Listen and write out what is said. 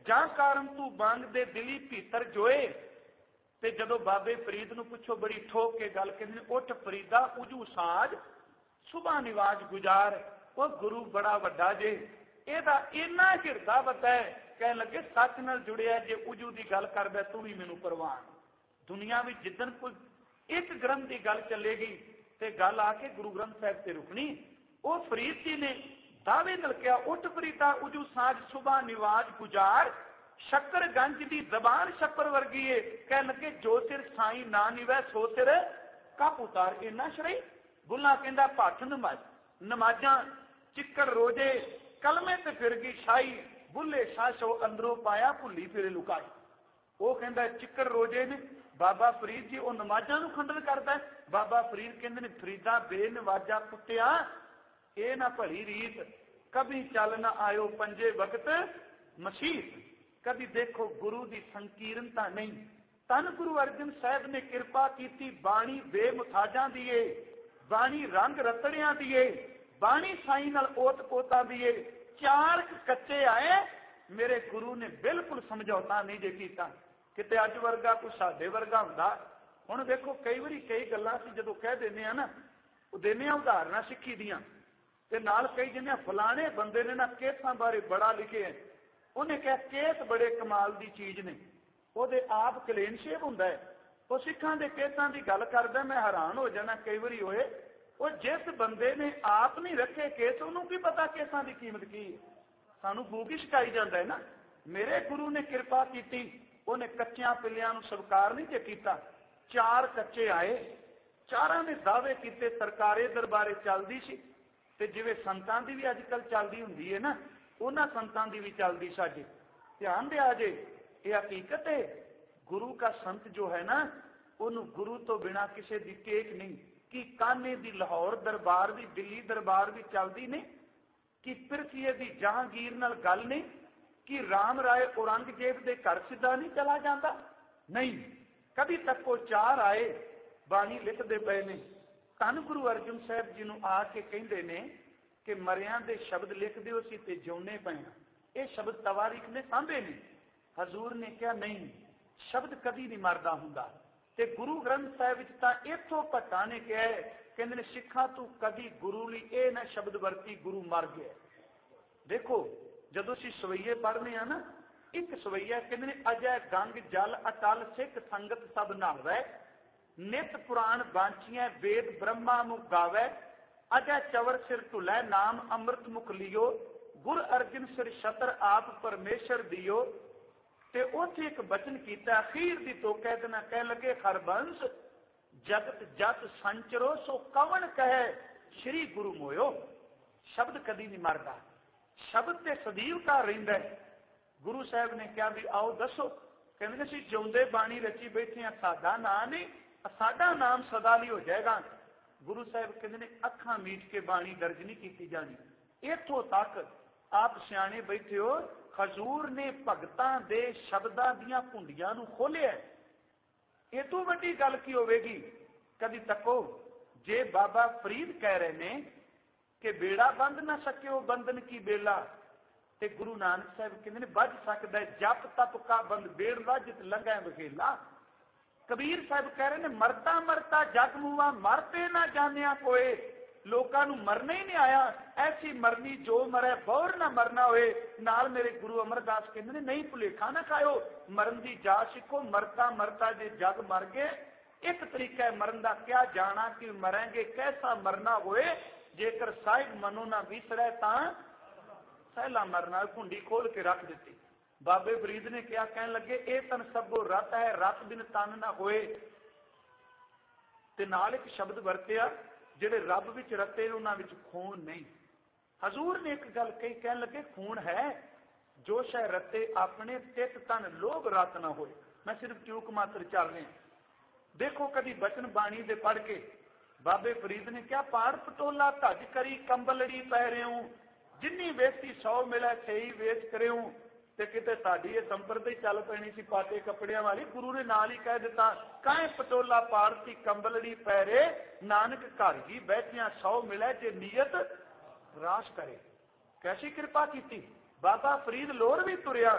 ਜਾਂ ਕਾਰਨ ਤੂੰ ਬੰਗ ਦੇ ਦਿਲੀ ਭੀਤਰ ਜੋਏ। ਤੇ ਜਦੋਂ ਬਾਬੇ ਫਰੀਦ ਨੂੰ ਪੁੱਛੋ ਬੜੀ ਠੋਕ ਕੇ ਗੱਲ ਕਹਿੰਦੇ, ਉੱਠ ਫਰੀਦਾ ਉਜੂ ਸਾਜ ਸੁਬਾ ਨਿਵਾਜ ਗੁਜ਼ਾਰ। ਉਹ ਗੁਰੂ ਬੜਾ ਵੱਡਾ ਜੇ, ਇਹਦਾ ਇੰਨਾ ਹਿਰਦਾ ਵੱਡਾ ਹੈ। ਕਹਿਣ ਲੱਗੇ ਸੱਚ ਨਾਲ ਜੁੜਿਆ, ਜੇ ਉਜੂ ਦੀ ਗੱਲ ਕਰਦਾ ਤੂੰ ਵੀ ਮੈਨੂੰ ਪ੍ਰਵਾਨ। ਦੁਨੀਆ ਵਿੱਚ ਜਿੱਦਣ ਕੋਈ ਇੱਕ ਗ੍ਰੰਥ ਦੀ ਗੱਲ ਚੱਲੇਗੀ ਤੇ ਗੱਲ ਆ ਕੇ ਗੁਰੂ ਗ੍ਰੰਥ ਸਾਹਿਬ ਤੇ ਰੁਕਣੀ। ਉਹ ਫਰੀਦ ਜੀ ਨੇ ਦਾਅਵੇ ਨਾਲ ਕਿਹਾ, ਉੱਠ ਫਰੀਦਾ ਉਜੂ ਸਾਜ ਸੁਬਾ ਨਿਵਾਜ ਗੁਜ਼ਾਰ। ਸ਼ੱਕਰ ਗੰਜ ਦੀ ਜ਼ਬਾਨ ਸ਼ੱਕਰ ਵਰਗੀ ਏ। ਕਹਿਣ ਲੱਗੇ ਜੋ ਸਿਰ ਸਾਈ ਨਾ ਨਿਵੈ ਸੋ ਸਿਰ ਕੱਪ ਉਤਾਰ। ਇੰਨਾ ਸ਼ਰਈ ਬੁੱਲਾ ਕਹਿੰਦਾ ਭੱਠ ਨਮਾਜ਼ਾਂ ਚਿੱਕੜ ਰੋਜੇ ਕਲਮੇ ਤੇ ਫਿਰ ਗਈ ਸ਼ਾਹੀ। ਬੁੱਲੇ ਸ਼ਾਸ਼ੋ ਅੰਦਰੋਂ ਪਾਇਆ ਭੁੱਲੀ ਫਿਰ ਲੁਕਾਈ। ਉਹ ਕਹਿੰਦਾ ਚਿੱਕੜ ਰੋਜੇ ਨੇ ਬਾਬਾ ਫਰੀਦ ਜੀ, ਉਹ ਨਮਾਜ਼ਾਂ ਨੂੰ ਖੰਡਨ ਕਰਦਾ। ਬਾਬਾ ਫਰੀਦ ਕਹਿੰਦੇ ਨੇ ਫਰੀਦਾ ਬੇਨਵਾਜਾ ਕੁੱਟਿਆ ਇਹ ਨਾ ਭਲੀ ਰੀਤ। ਕभी ਚੱਲ ਨਾ ਆਇਓ ਪੰਜੇ ਵਕਤ ਮਸੀਤ। ਕਦੀ ਦੇਖੋ ਗੁਰੂ ਦੀ ਸੰਕੀਰਨਤਾ ਨਹੀਂ। ਧੰਨ ਗੁਰੂ ਅਰਜਨ ਸਾਹਿਬ ਨੇ ਕਿਰਪਾ ਕੀਤੀ, ਬਾਣੀ ਬੇਮੁਥਾਜਾਂ ਦੀ ਏ, ਬਾਣੀ ਰੰਗ ਰਤੜਿਆਂ ਦੀ ਏ, ਬਾਣੀ ਸਾਈ ਨਾਲ ਓਤ ਪੋਤਾਂ ਦੀ ਏ। ਚਾਰ ਕੱਚੇ ਆਏ ਮੇਰੇ ਗੁਰੂ ਨੇ ਬਿਲਕੁਲ ਸਮਝੌਤਾ ਨਹੀਂ ਜੇ ਕੀਤਾ। ਕਿਤੇ ਅੱਜ ਵਰਗਾ ਕੋਈ ਸਾਡੇ ਵਰਗਾ ਹੁੰਦਾ। ਹੁਣ ਦੇਖੋ ਕਈ ਵਾਰੀ ਕਈ ਗੱਲਾਂ ਅਸੀਂ ਜਦੋਂ ਕਹਿ ਦਿੰਦੇ ਆ ਨਾ, ਉਹ ਦਿੰਦੇ ਆ ਉਦਾਹਰਨਾਂ ਸਿੱਖੀ ਦੀਆਂ, ਤੇ ਨਾਲ ਕਈ ਜਿੰਨੇ ਫਲਾਣੇ ਬੰਦੇ ਨੇ ਨਾ ਕੇਸਾਂ ਬਾਰੇ ਬੜਾ ਲਿਖਿਆ, ਉਹਨੇ ਕਿਹਾ ਕੇਸ ਬੜੇ ਕਮਾਲ ਦੀ ਚੀਜ਼ ਨੇ, ਉਹਦੇ ਆਪ ਕਲੀਨ ਸ਼ੇਵ ਹੁੰਦਾ ਹੈ। ਉਹ ਸਿੱਖਾਂ ਦੇ ਕੇਸਾਂ ਦੀ ਗੱਲ ਕਰਦਾ, ਮੈਂ ਹੈਰਾਨ ਹੋ ਜਾਣਾ ਕਈ ਵਾਰੀ ਹੋਏ। ਉਹ ਜਿਸ ਬੰਦੇ ਨੇ ਆਪ ਨਹੀਂ ਰੱਖੇ ਕੇਸ, ਉਹਨੂੰ ਕੀ ਪਤਾ ਕੇਸਾਂ ਦੀ ਕੀਮਤ ਕੀ ਹੈ। ਸਾਨੂੰ ਫੂਕ ਹੀ ਛਕਾਈ ਜਾਂਦਾ ਹੈ ਨਾ। ਮੇਰੇ ਗੁਰੂ ਨੇ ਕਿਰਪਾ ਕੀਤੀ, ਉਹਨੇ ਕੱਚਿਆਂ ਪਿੱਲਿਆਂ ਨੂੰ ਸਵੀਕਾਰ ਨਹੀਂ ਜੇ ਕੀਤਾ। ਚਾਰ ਕੱਚੇ ਆਏ, ਚਾਰਾਂ ਨੇ ਦਾਅਵੇ ਕੀਤੇ। ਸਰਕਾਰੇ ਦਰਬਾਰੇ ਚੱਲਦੀ ਸੀ, ਤੇ ਜਿਵੇਂ ਸੰਤਾਂ ਦੀ ਵੀ ਅੱਜ ਕੱਲ੍ਹ ਚੱਲਦੀ ਹੁੰਦੀ ਹੈ ਨਾ, ਉਹਨਾਂ ਸੰਤਾਂ ਦੀ ਵੀ ਚੱਲਦੀ ਸਾਡੇ। ਧਿਆਨ ਦਿਆ ਜੇ, ਇਹ ਹਕੀਕਤ ਹੈ। ਗੁਰੂ का संत जो है ना, ਉਹਨੂੰ ਗੁਰੂ ਤੋਂ ਬਿਨਾ ਕਿਸੇ ਦੀ ਟੇਕ ਨਹੀਂ। ਕਿ ਕਾਨੇ ਦੀ ਲਾਹੌਰ ਦਰਬਾਰ ਦੀ ਦਿੱਲੀ ਦਰਬਾਰ ਦੀ ਚੱਲਦੀ ਨਹੀਂ, ਕਿ ਪਿਰਥੀਏ ਦੀ ਜਹਾਂਗੀਰ ਨਾਲ ਗੱਲ ਨਹੀਂ, ਕਿ ਰਾਮ ਰਾਏ ਔਰੰਗਜ਼ੇਬ ਦੇ ਘਰ ਸਿੱਧਾ ਨਹੀਂ ਚਲਾ ਜਾਂਦਾ। ਨਹੀਂ, ਕਦੀ ਤੱਕ ਉਹ ਚਾਰ ਆਏ ਬਾਣੀ ਲਿਖਦੇ ਪਏ ਨੇ। ਧੰਨ ਗੁਰੂ ਅਰਜਨ ਸਾਹਿਬ ਜੀ ਨੂੰ ਆ ਕੇ ਕਹਿੰਦੇ ਨੇ ਕਿ ਮਰਿਆਂ ਦੇ ਸ਼ਬਦ ਲਿਖ ਦਿਓ, ਅਸੀਂ ਤੇ ਜਿਉਣੇ ਪਏ ਹਾਂ। ਇਹ ਸ਼ਬਦ ਤਵਾਰੀਖ ਨੇ ਸਾਂਭੇ ਨੇ। ਹਜ਼ੂਰ ਨੇ ਕਿਹਾ ਨਹੀਂ, ਸ਼ਬਦ ਕਦੀ ਨਹੀਂ ਮਰਦਾ ਹੁੰਦਾ। ਤੇ ਗੁਰੂ ਗ੍ਰੰਥ ਸਾਹਿਬ ਵਿੱਚ ਤਾਂ ਇੱਥੋਂ ਭੱਟਾਂ ਨੇ ਕਿਹਾ, ਕਹਿੰਦੇ ਨੇ ਸਿੱਖਾਂ ਤੂੰ ਕਦੀ ਗੁਰੂ ਲਈ ਇਹ ਨਾ ਸ਼ਬਦ ਵਰਤੀ ਗੁਰੂ ਮਰ ਗਿਆ। ਦੇਖੋ ਜਦੋਂ ਅਸੀਂ ਸਵਈਏ ਪੜ੍ਹਨੇ ਆ ਨਾ, ਇੱਕ ਸਵਈਆ ਕਹਿੰਦੇ ਨੇ ਅਜੈ ਗੰਗ ਜਲ ਅਟਲ ਸਿੱਖ ਸੰਗਤ ਸਭ ਨਾਵੈ, ਨਿਤ ਪੁਰਾਣ ਬਾਂਚੀਆਂ ਵੇਦ ਬ੍ਰਹਮਾ ਮੁਖ ਗਾਵੈ, ਅਜੈ ਚਵਰ ਸਿਰ ਢੁਲੈ ਨਾਮ ਅੰਮ੍ਰਿਤ ਮੁਖ ਲਿਓ, ਗੁਰ ਅਰਜਨ ਸਿਰ ਛਤਰ ਆਪ ਪਰਮੇਸ਼ਰ ਦਿਓ। ਤੇ ਉੱਥੇ ਇੱਕ ਬਚਨ ਕੀਤਾ ਅਖੀਰ ਦੀ ਤੋਕਾ ਦੇਣਾ, ਕਹਿ ਲੱਗੇ ਹਰਬੰਸ ਜਗਤ ਜਤ ਸੰਚਰੋ ਸੋ ਕਵਣ ਕਹੈ ਸ਼੍ਰੀ ਗੁਰੂ ਮੋਇਓ। ਸ਼ਬਦ ਕਦੀ ਨਹੀਂ ਮਰਦਾ, ਸ਼ਬਦ ਤੇ ਸਦੀਵ ਘਰ ਰਹਿੰਦਾ ਹੈ। ਗੁਰੂ ਸਾਹਿਬ ਨੇ ਕਿਹਾ ਵੀ ਆਓ ਦੱਸੋ, ਕਹਿੰਦੇ ਨੇ ਅਸੀਂ ਜਿਉਂਦੇ ਬਾਣੀ ਰਚੀ ਬੈਠੇ ਆ, ਸਾਡਾ ਨਾਂ ਨਹੀਂ, ਸਾਡਾ ਨਾਮ ਸਦਾ ਲਈ ਹੋ ਜਾਏਗਾ। ਗੁਰੂ ਸਾਹਿਬ ਕਹਿੰਦੇ ਨੇ ਅੱਖਾਂ ਮੀਟ ਕੇ ਬਾਣੀ ਦਰਜ ਨਹੀਂ ਕੀਤੀ ਜਾਣੀ। ਇੱਥੋਂ ਤੱਕ ਆਪ ਸਿਆਣੇ ਬੈਠੇ ਹੋ, ਹਜ਼ੂਰ ਨੇ ਭਗਤਾਂ ਦੇ ਸ਼ਬਦਾਂ ਦੀਆਂ ਕੁੰਡੀਆਂ ਨੂੰ ਖੋਲਿਆ। ਇਹ ਤੋਂ ਵੱਡੀ ਗੱਲ ਕੀ ਹੋਵੇਗੀ। ਕਦੀ ਤੱਕੋ, ਜੇ ਬਾਬਾ ਫਰੀਦ ਕਹਿ ਰਹੇ ਨੇ ਕਿ ਬੇੜਾ ਬੰਦ ਨਾ ਸਕਿਓ ਬੰਧਨ ਕੀ ਬੇਲਾ, ਤੇ ਗੁਰੂ ਨਾਨਕ ਸਾਹਿਬ ਕਹਿੰਦੇ ਨੇ ਵੱਜ ਸਕਦਾ ਜਪ ਤਪ ਕਾ ਬੰਦ ਬੇੜ ਵਾਜਤ ਲੰਘੈ ਵਖੇਲਾ। ਕਬੀਰ ਸਾਹਿਬ ਕਹਿ ਰਹੇ ਨੇ ਮਰਤਾ ਮਰਤਾ ਜਗ ਮੂਆ ਮਰਤੇ ਨਾ ਜਾਣਿਆ ਕੋਏ। ਲੋਕਾਂ ਨੂੰ ਮਰਨਾ ਹੀ ਨਹੀਂ ਆਇਆ, ਐਸੀ ਮਰਨੀ ਜੋ ਮਰੇ ਬੌਰ ਨਾ ਮਰਨਾ ਹੋਏ। ਨਾਲ ਮੇਰੇ ਗੁਰੂ ਅਮਰਦਾਸ ਕਹਿੰਦੇ ਨੇ ਨਹੀਂ ਭੁਲੇਖਾ ਨਾ ਖਾਇਓ, ਮਰਨ ਦੀ ਜਾਚ ਸਿੱਖੋ। ਮਰਤਾ ਮਰਤਾ ਜੇ ਜਗ ਮਰ ਗਏ, ਇੱਕ ਤਰੀਕਾ ਹੈ ਮਰਨ ਦਾ, ਕਿਆ ਜਾਣਾ ਕਿ ਮਰਾਂਗੇ ਕੈਸਾ ਮਰਨਾ ਹੋਏ। ਜੇਕਰ ਸਾਹਿਬ ਮਨੋ ਨਾ ਵਿਸਰੈ ਤਾਂ ਸਹਿਲਾ ਮਰਨਾ। ਘੁੰਡੀ ਖੋਲ ਕੇ ਰੱਖ ਦਿੱਤੀ। ਬਾਬੇ ਫਰੀਦ ਨੇ ਕਿਹਾ, ਕਹਿਣ ਲੱਗੇ ਇਹ ਤਨ ਸਭੋ ਰਤ ਹੈ, ਰਤ ਬਿਨ ਤਨ ਨਾ ਹੋਏ। ਤੇ ਨਾਲ ਇੱਕ ਸ਼ਬਦ ਵਰਤਿਆ, ਜਿਹੜੇ ਰੱਬ ਵਿੱਚ ਰਤੇ ਨੇ ਉਹਨਾਂ ਵਿੱਚ ਖੂਨ ਨਹੀਂ। ਹਜ਼ੂਰ ਨੇ ਇੱਕ ਗੱਲ ਕਹੀ, ਕਹਿਣ ਲੱਗੇ ਖੂਨ ਹੈ ਜੋ ਸ਼ੈ ਰਤੇ ਆਪਣੇ ਤਿਤ ਤਨ ਲੋਭ ਰਤ ਨਾ ਹੋਏ। ਮੈਂ ਸਿਰਫ ਚੂਕ ਮਾਤਰ ਚੱਲ ਰਿਹਾ। ਦੇਖੋ ਕਦੀ ਬਚਨ ਬਾਣੀ ਦੇ ਪੜ੍ਹ ਕੇ ਬਾਬੇ ਫਰੀਦ ਨੇ ਕਿਹਾ ਪਾੜ ਪਟੋਲਾ ਧੱਜ ਕਰੀ ਕੰਬਲੜੀ ਪੈ ਰਿਓ, ਜਿੰਨੀ ਵੇਚੀ 100 ਮਿਲੇ ਸਹੀ ਵੇਚ ਕਰਿਓ। ਤੇ ਕਿਤੇ ਸਾਡੀ ਇਹ ਸੰਪਰਦਾ ਹੀ ਚੱਲ ਪੈਣੀ ਸੀ ਪਾਟੇ ਕੱਪੜਿਆਂ ਵਾਲੀ। ਗੁਰੂ ਨੇ ਨਾਲ ਹੀ ਕਹਿ ਦਿੱਤਾ ਕਾਹੇ ਪਟੋਲਾ ਪਾੜਤੀ ਕੰਬਲੜੀ ਪੈ ਰੇ, ਨਾਨਕ ਘਰ ਹੀ ਬੈਠਿਆਂ 100 ਮਿਲੇ ਜੇ ਨੀਅਤ ਰਾਸ ਕਰੇ। ਕੈਸੀ ਕਿਰਪਾ ਕੀਤੀ। ਬਾਬਾ ਫਰੀਦ ਲੋਰ ਵੀ ਤੁਰਿਆ